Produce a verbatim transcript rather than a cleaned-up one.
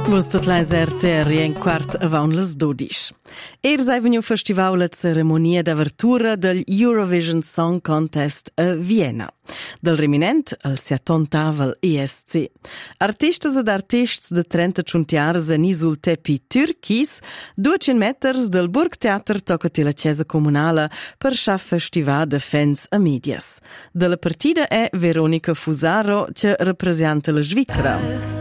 Vostat lais R T R en quart avant les dodisch. Ers ei vegniu festival la ceremonia d'apertura del Eurovision Song Contest a Vienna. Del reminent al settontavel E S C. Artistas ed artists de trenta ciuntiaras en isul tepi turchis, duecent meters del Burgtheater toccati la chiesa comunala per scha festival de fans a medias. De la partida è Veronica Fusaro, che rappresenta la Svizzera.